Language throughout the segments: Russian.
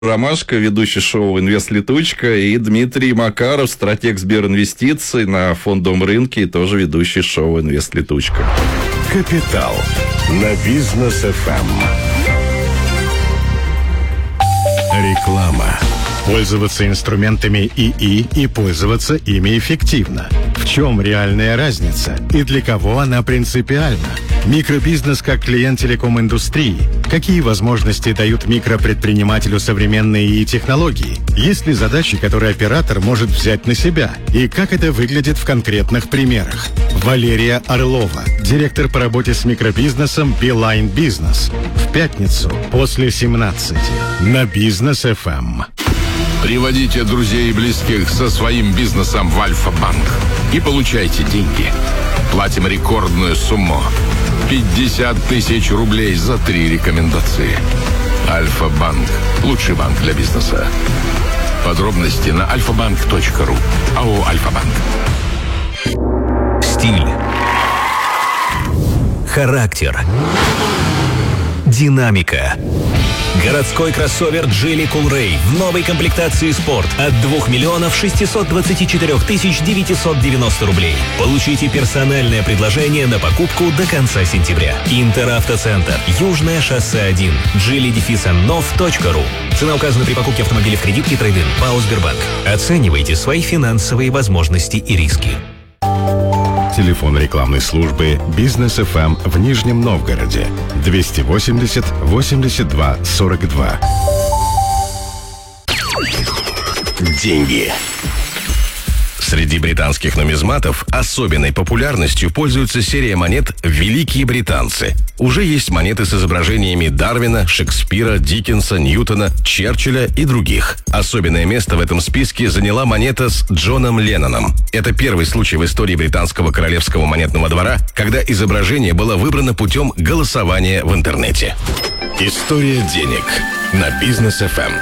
Ромашко, ведущий шоу «Инвест-летучка», и Дмитрий Макаров, стратег Сберинвестиций на фондовом рынке и тоже ведущий шоу «Инвест-летучка». Капитал на Бизнес ФМ. Реклама. Пользоваться инструментами ИИ и пользоваться ими эффективно. В чем реальная разница и для кого она принципиальна? Микробизнес как клиент телеком-индустрии. Какие возможности дают микропредпринимателю современные ИИ-технологии? Есть ли задачи, которые оператор может взять на себя? И как это выглядит в конкретных примерах? Валерия Орлова, директор по работе с микробизнесом Beeline Business. В пятницу после 17 на Бизнес ФМ. Приводите друзей и близких со своим бизнесом в Альфа-банк и получайте деньги. Платим рекордную сумму. 50 тысяч рублей за 3 рекомендации. Альфа-банк. Лучший банк для бизнеса. Подробности на alfabank.ru. АО «Альфа-банк». Стиль. Характер. Динамика. Городской кроссовер Geely Coolray в новой комплектации «Спорт» от 2 миллионов 624 тысяч 990 рублей. Получите персональное предложение на покупку до конца сентября. Интеравтоцентр. Южное шоссе 1. geely-nov.ru. Цена указана при покупке автомобиля в кредит и трейд-ин. ПАО «Сбербанк». Оценивайте свои финансовые возможности и риски. Телефон рекламной службы Бизнес ФМ в Нижнем Новгороде 280 82 42. Деньги. Среди британских нумизматов особенной популярностью пользуется серия монет «Великие британцы». Уже есть монеты с изображениями Дарвина, Шекспира, Диккенса, Ньютона, Черчилля и других. Особенное место в этом списке заняла монета с Джоном Ленноном. Это первый случай в истории британского королевского монетного двора, когда изображение было выбрано путем голосования в интернете. История денег на Бизнес ФМ.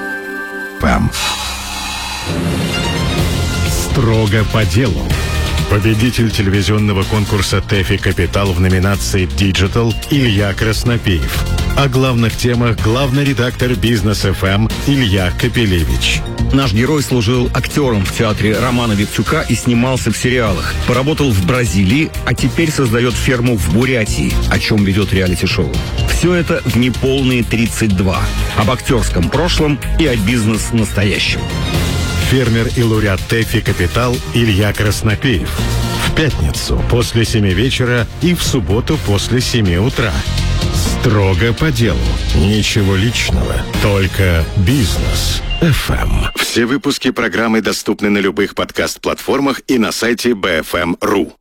Строго по делу. Победитель телевизионного конкурса ТЭФИ «Капитал» в номинации «Digital» Илья Краснопеев. О главных темах главный редактор Бизнес ФМ Илья Капелевич. Наш герой служил актером в театре Романа Виктюка и снимался в сериалах. Поработал в Бразилии, а теперь создает ферму в Бурятии, о чем ведет реалити-шоу. Все это в неполные 32. Об актерском прошлом и о бизнес-настоящем. Фермер и лауреат ТЭФИ «Капитал» Илья Краснопеев. В пятницу после 7 вечера и в субботу после 7 утра. Строго по делу. Ничего личного. Только Бизнес ФМ. Все выпуски программы доступны на любых подкаст-платформах и на сайте BFM.ru.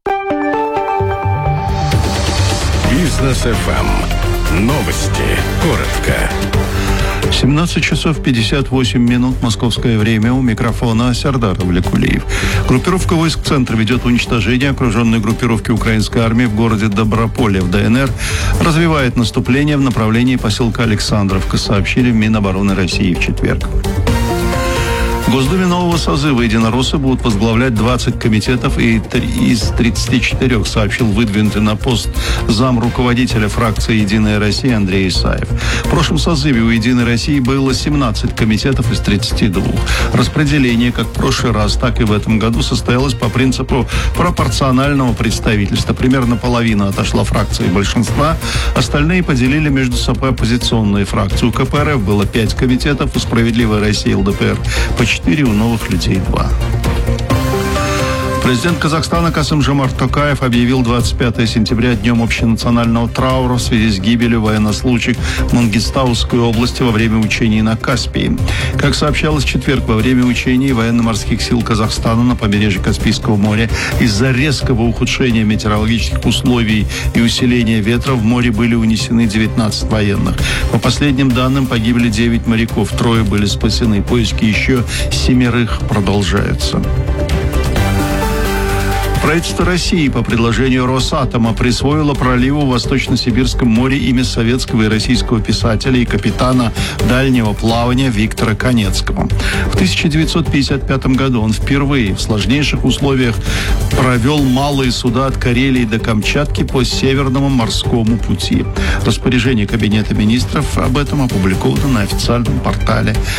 Бизнес ФМ. Новости. Коротко. 17 часов 58 минут московское время. У микрофона Сердар Авликулиев. Группировка войск центра ведет уничтожение окруженной группировки украинской армии в городе Доброполе в ДНР. Развивает наступление в направлении поселка Александровка, сообщили в Минобороны России в четверг. В Госдуме нового созыва единороссы будут возглавлять 20 комитетов из 34, сообщил выдвинутый на пост зам руководителя фракции «Единая Россия» Андрей Исаев. В прошлом созыве у «Единой России» было 17 комитетов из 32. Распределение как в прошлый раз, так и в этом году состоялось по принципу пропорционального представительства. Примерно половина отошла фракции большинства, остальные поделили между собой оппозиционные фракции. У КПРФ было 5 комитетов, у «Справедливой России» ЛДПР по 4, у «Новых людей» 2. Президент Казахстана Касым-Жомарт Токаев объявил 25 сентября днем общенационального траура в связи с гибелью военнослужащих в Мангистауской области во время учений на Каспии. Как сообщалось в четверг, во время учений военно-морских сил Казахстана на побережье Каспийского моря из-за резкого ухудшения метеорологических условий и усиления ветра в море были унесены 19 военных. По последним данным, погибли 9 моряков, 3 были спасены. Поиски еще 7 продолжаются. Правительство России по предложению Росатома присвоило проливу в Восточно-Сибирском море имя советского и российского писателя и капитана дальнего плавания Виктора Конецкого. В 1955 году он впервые в сложнейших условиях провел малые суда от Карелии до Камчатки по Северному морскому пути. Распоряжение Кабинета министров об этом опубликовано на официальном портале